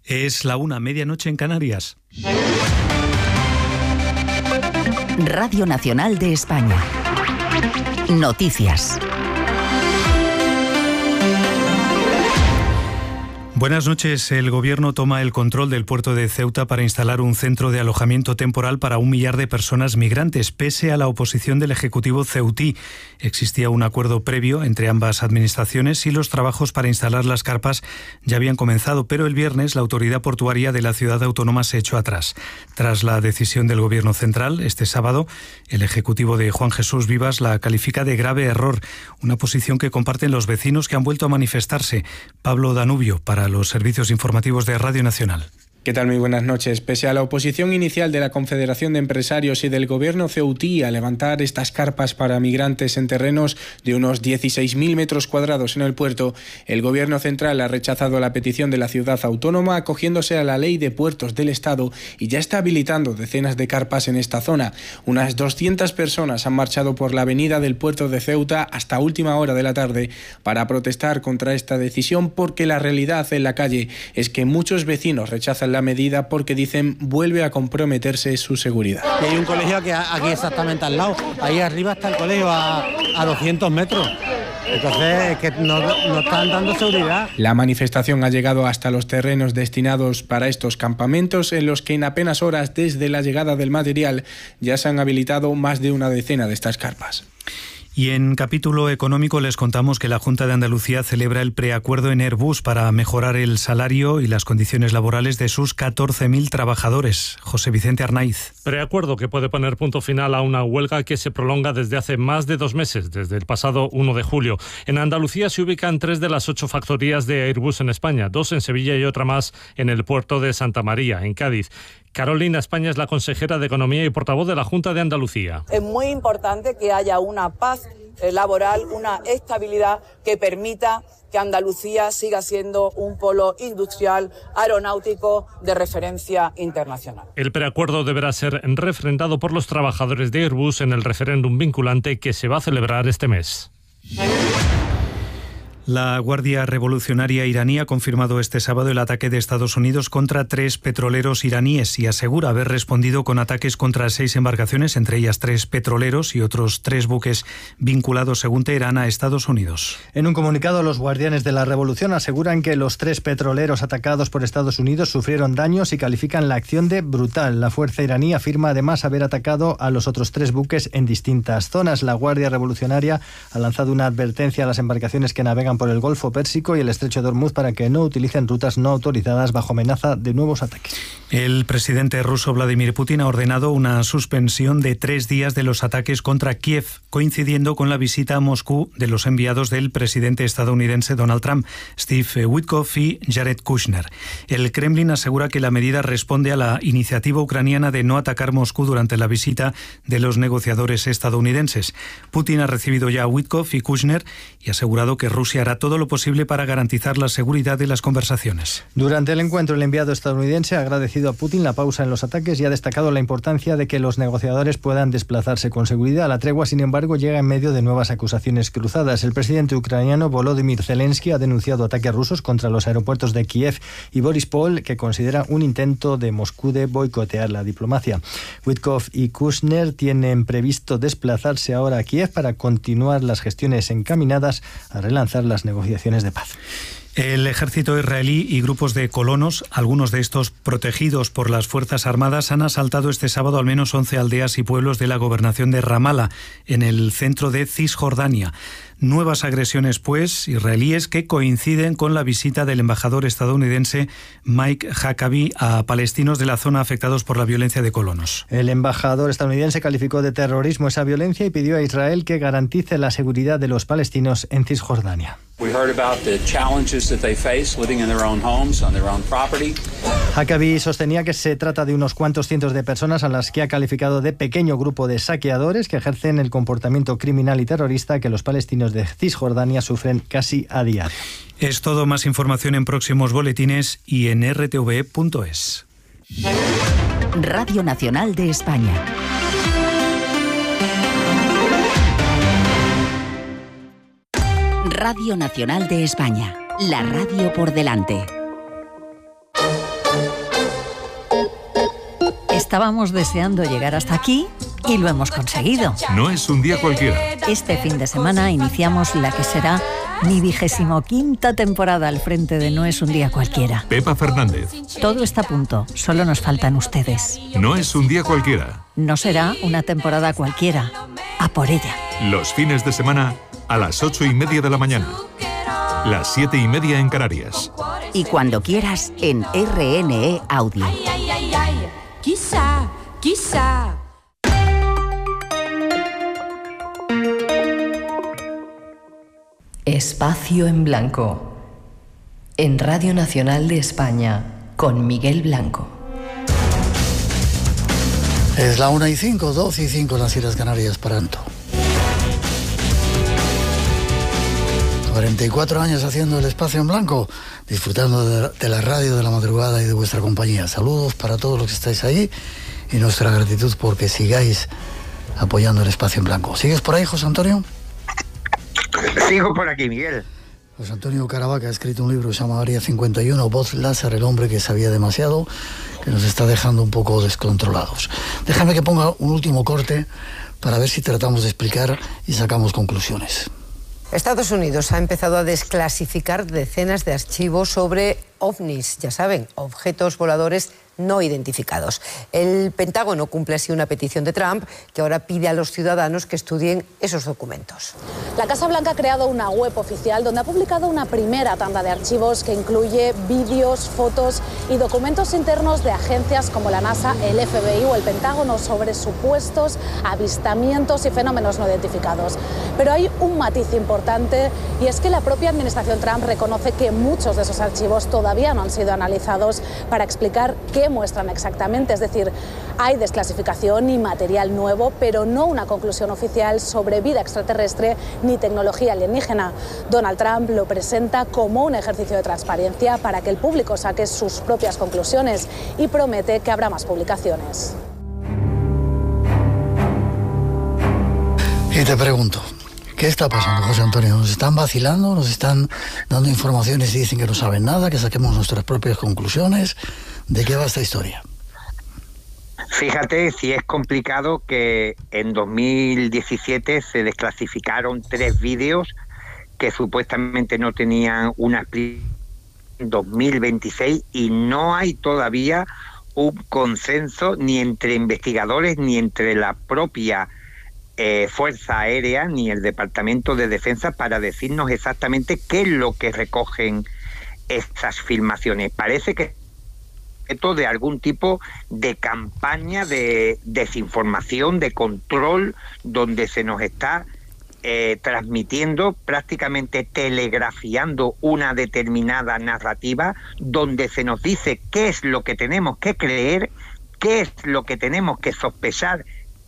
Es la 1:00, medianoche en Canarias. Radio Nacional de España. Noticias. Buenas noches. El Gobierno toma el control del puerto de Ceuta para instalar un centro de alojamiento temporal para 1 millar de personas migrantes, pese a la oposición del Ejecutivo ceutí. Existía un acuerdo previo entre ambas administraciones y los trabajos para instalar las carpas ya habían comenzado, pero el viernes la autoridad portuaria de la ciudad autónoma se echó atrás. Tras la decisión del Gobierno central, este sábado, el Ejecutivo de Juan Jesús Vivas la califica de grave error, una posición que comparten los vecinos que han vuelto a manifestarse. Pablo Danubio, para los servicios informativos de Radio Nacional. ¿Qué tal? Muy buenas noches. Pese a la oposición inicial de la Confederación de Empresarios y del Gobierno ceutí a levantar estas carpas para migrantes en terrenos de unos 16.000 metros cuadrados en el puerto, el Gobierno central ha rechazado la petición de la ciudad autónoma acogiéndose a la Ley de Puertos del Estado y ya está habilitando decenas de carpas en esta zona. Unas 200 personas han marchado por la avenida del puerto de Ceuta hasta última hora de la tarde para protestar contra esta decisión, porque la realidad en la calle es que muchos vecinos rechazan la medida porque dicen vuelve a comprometerse su seguridad. Hay un colegio aquí exactamente al lado, ahí arriba está el colegio a 200 metros. Entonces es que no están dando seguridad. La manifestación ha llegado hasta los terrenos destinados para estos campamentos, en los que en apenas horas desde la llegada del material ya se han habilitado más de una decena de estas carpas. Y en capítulo económico les contamos que la Junta de Andalucía celebra el preacuerdo en Airbus para mejorar el salario y las condiciones laborales de sus 14.000 trabajadores. José Vicente Arnaiz. Preacuerdo que puede poner punto final a una huelga que se prolonga desde hace más de 2 meses, desde el pasado 1 de julio. En Andalucía se ubican 3 de las 8 factorías de Airbus en España, 2 en Sevilla y otra más en el puerto de Santa María, en Cádiz. Carolina España es la consejera de Economía y portavoz de la Junta de Andalucía. Es muy importante que haya una paz laboral, una estabilidad que permita que Andalucía siga siendo un polo industrial aeronáutico de referencia internacional. El preacuerdo deberá ser refrendado por los trabajadores de Airbus en el referéndum vinculante que se va a celebrar este mes. La Guardia Revolucionaria iraní ha confirmado este sábado el ataque de Estados Unidos contra 3 petroleros iraníes y asegura haber respondido con ataques contra 6 embarcaciones, entre ellas 3 petroleros y otros 3 buques vinculados, según Teherán, a Estados Unidos. En un comunicado, los guardianes de la revolución aseguran que los 3 petroleros atacados por Estados Unidos sufrieron daños y califican la acción de brutal. La fuerza iraní afirma además haber atacado a los otros 3 buques en distintas zonas. La Guardia Revolucionaria ha lanzado una advertencia a las embarcaciones que navegan por el Golfo Pérsico y el Estrecho de Hormuz para que no utilicen rutas no autorizadas bajo amenaza de nuevos ataques. El presidente ruso Vladimir Putin ha ordenado una suspensión de 3 días de los ataques contra Kiev, coincidiendo con la visita a Moscú de los enviados del presidente estadounidense Donald Trump, Steve Witkoff y Jared Kushner. El Kremlin asegura que la medida responde a la iniciativa ucraniana de no atacar Moscú durante la visita de los negociadores estadounidenses. Putin ha recibido ya a Witkoff y Kushner y ha asegurado que Rusia hará todo lo posible para garantizar la seguridad de las conversaciones. Durante el encuentro, el enviado estadounidense ha agradecido a Putin la pausa en los ataques y ha destacado la importancia de que los negociadores puedan desplazarse con seguridad. La tregua, sin embargo, llega en medio de nuevas acusaciones cruzadas. El presidente ucraniano Volodymyr Zelensky ha denunciado ataques rusos contra los aeropuertos de Kiev y Borispol, que considera un intento de Moscú de boicotear la diplomacia. Witkoff y Kushner tienen previsto desplazarse ahora a Kiev para continuar las gestiones encaminadas a relanzar las negociaciones de paz. El ejército israelí y grupos de colonos, algunos de estos protegidos por las Fuerzas Armadas, han asaltado este sábado al menos 11 aldeas y pueblos de la gobernación de Ramallah, en el centro de Cisjordania. Nuevas agresiones, pues, israelíes que coinciden con la visita del embajador estadounidense Mike Huckabee a palestinos de la zona afectados por la violencia de colonos. El embajador estadounidense calificó de terrorismo esa violencia y pidió a Israel que garantice la seguridad de los palestinos en Cisjordania. Huckabee sostenía que se trata de unos cuantos cientos de personas a las que ha calificado de pequeño grupo de saqueadores que ejercen el comportamiento criminal y terrorista que los palestinos de Cisjordania sufren casi a diario. Es todo. Más información en próximos boletines y en rtve.es. Radio Nacional de España. Radio Nacional de España. La radio por delante. Estábamos deseando llegar hasta aquí y lo hemos conseguido. No es un día cualquiera. Este fin de semana iniciamos la que será mi 25ª temporada al frente de No es un día cualquiera. Pepa Fernández. Todo está a punto, solo nos faltan ustedes. No es un día cualquiera. No será una temporada cualquiera. A por ella. Los fines de semana a las 8:30 de la mañana. Las 7:30 en Canarias. Y cuando quieras en RNE Audio. Quizá. Espacio en Blanco. En Radio Nacional de España, con Miguel Blanco. Es la 1:05, 2:05 en las Islas Canarias, Paranto. 44 años haciendo el Espacio en Blanco, disfrutando de la radio de la madrugada y de vuestra compañía. Saludos para todos los que estáis ahí y nuestra gratitud porque sigáis apoyando el Espacio en Blanco. ¿Sigues por ahí, José Antonio? Sigo por aquí, Miguel. José Antonio Caravaca ha escrito un libro que se llama Área 51, Voz Lázaro, el hombre que sabía demasiado, que nos está dejando un poco descontrolados. Déjame que ponga un último corte para ver si tratamos de explicar y sacamos conclusiones. Estados Unidos ha empezado a desclasificar decenas de archivos sobre ovnis, ya saben, objetos voladores no identificados. El Pentágono cumple así una petición de Trump, que ahora pide a los ciudadanos que estudien esos documentos. La Casa Blanca ha creado una web oficial donde ha publicado una primera tanda de archivos que incluye vídeos, fotos y documentos internos de agencias como la NASA, el FBI o el Pentágono sobre supuestos avistamientos y fenómenos no identificados. Pero hay un matiz importante y es que la propia administración Trump reconoce que muchos de esos archivos todavía no han sido analizados para explicar qué muestran exactamente. Es decir, hay desclasificación y material nuevo, pero no una conclusión oficial sobre vida extraterrestre ni tecnología alienígena. Donald Trump lo presenta como un ejercicio de transparencia para que el público saque sus propias conclusiones y promete que habrá más publicaciones. Y te pregunto, ¿qué está pasando, José Antonio? ¿Nos están vacilando? ¿Nos están dando informaciones y dicen que no saben nada? ¿Que saquemos nuestras propias conclusiones? ¿De qué va esta historia? Fíjate si es complicado que en 2017 se desclasificaron 3 vídeos que supuestamente no tenían una explicación en 2026 y no hay todavía un consenso ni entre investigadores ni entre la propia Fuerza Aérea ni el Departamento de Defensa para decirnos exactamente qué es lo que recogen estas filmaciones. Parece que de algún tipo de campaña de desinformación, de control, donde se nos está transmitiendo, prácticamente telegrafiando una determinada narrativa, donde se nos dice qué es lo que tenemos que creer, qué es lo que tenemos que sospechar